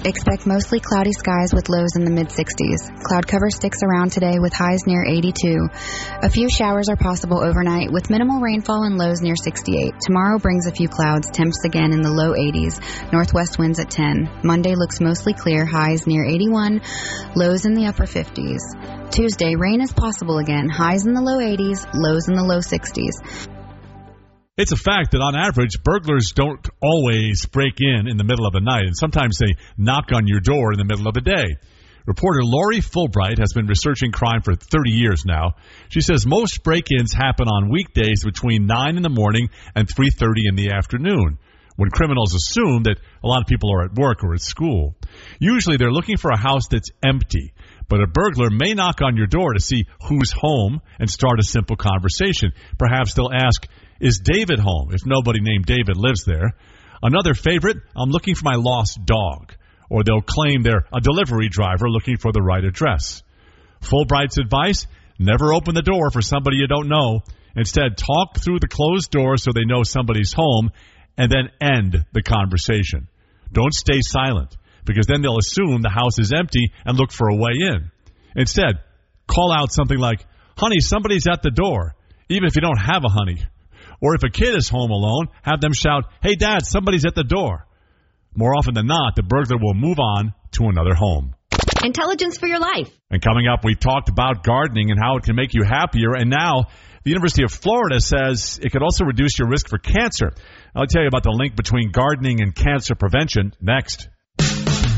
Expect mostly cloudy skies with lows in the mid-60s. Cloud cover sticks around today with highs near 82. A few showers are possible overnight with minimal rainfall and lows near 68. Tomorrow brings a few clouds, temps again in the low 80s. Northwest winds at 10. Monday looks mostly clear, highs near 81, lows in the upper 50s. Tuesday, rain is possible again, highs in the low 80s, lows in the low 60s. It's a fact that on average, burglars don't always break in the middle of the night, and sometimes they knock on your door in the middle of the day. Reporter Lori Fulbright has been researching crime for 30 years now. She says most break-ins happen on weekdays between 9 in the morning and 3:30 in the afternoon, when criminals assume that a lot of people are at work or at school. Usually they're looking for a house that's empty, but a burglar may knock on your door to see who's home and start a simple conversation. Perhaps they'll ask, "Is David home?" if nobody named David lives there. Another favorite, "I'm looking for my lost dog." Or they'll claim they're a delivery driver looking for the right address. Fulbright's advice, never open the door for somebody you don't know. Instead, talk through the closed door so they know somebody's home, and then end the conversation. Don't stay silent, because then they'll assume the house is empty and look for a way in. Instead, call out something like, "Honey, somebody's at the door," even if you don't have a honey. Or if a kid is home alone, have them shout, "Hey, Dad, somebody's at the door." More often than not, the burglar will move on to another home. Intelligence for your life. And coming up, we talked about gardening and how it can make you happier. And now, the University of Florida says it could also reduce your risk for cancer. I'll tell you about the link between gardening and cancer prevention next.